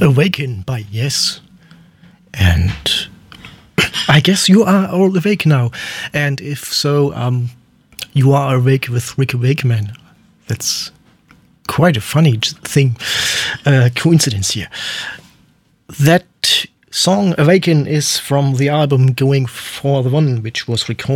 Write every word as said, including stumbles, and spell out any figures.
Awaken by Yes. And I guess you are all awake now. And if so, um, you are awake with Rick Wakeman. That's quite a funny thing, uh, coincidence here. That song Awaken is from the album Going for the One, which was recorded